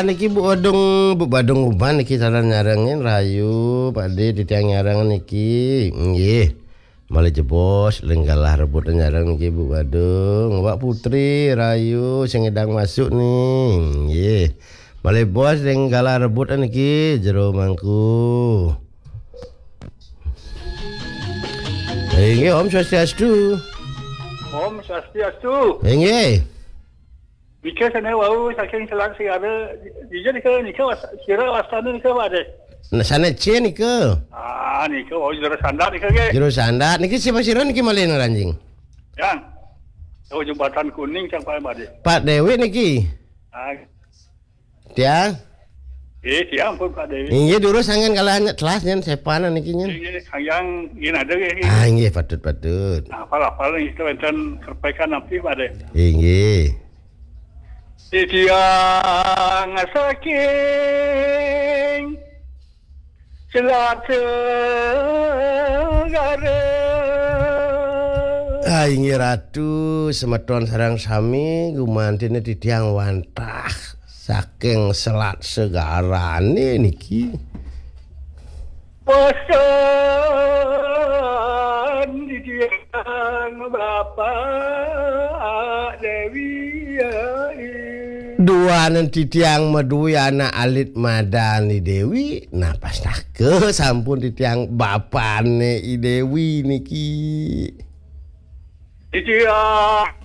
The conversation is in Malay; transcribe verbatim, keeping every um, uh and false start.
Lah niki Bu Badung, Bu Badung uban niki saran nyarengin rayu Pakde di tiang nyareng niki. Nggih. Malih jebos lenggalah rebut nyareng niki Bu Badung. Wak Putri rayu sing edang masuk nih. Nggih. Malih bos lenggalah rebut niki jero mangku. Nggih Om Swastiastu. Om Swastiastu. Nggih. Nika sana wau saking selang si ada dia nika nika was kira wasana nika ada. Nah sana cie nika. Ah nika wau jero sandar nika ge. Jero sandar niki siapa siron niki malih ranjing. Yang. Oh jembatan kuning cang pae bade. Pak Dewi niki. Ah. Tiang. Eh tiang pun Pak Dewi. Inggih dulu sangen kalahnya telas nyen sepana niki nyen. Ini yang ini ada ge. Ah inggih patut-patut. Nah, apal-apal itu enten kerpekan napi bade. Inggih. Di tiang saking Selat Segara. Ah inggih ratu semeton sareng sami gumantine di tiang wantah saking Selat Segarane niki. Pesan di tiang Bapak Dewi Dua nanti tiang medui anak alit madani Dewi. Nah pas ke sampun di tiang bapane I Dewi niki. di tiang